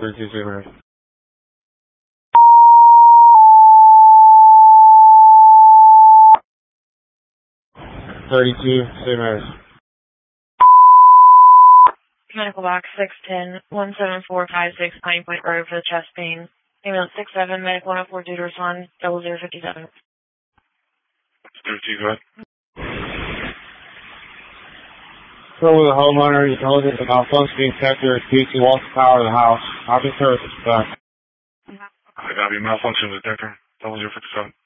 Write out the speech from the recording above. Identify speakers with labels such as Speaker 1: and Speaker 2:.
Speaker 1: 32 Super. 32 Super.
Speaker 2: Medical box 610-17456 Pine Point Road for the chest pain. Ambulance 67, medic 104 due to respond 0057.
Speaker 3: 32, go ahead.
Speaker 1: So with a homeowner, he told us the malfunctioning sector he lost the power of the house. How can service back?
Speaker 3: I got to be malfunction detector 0057.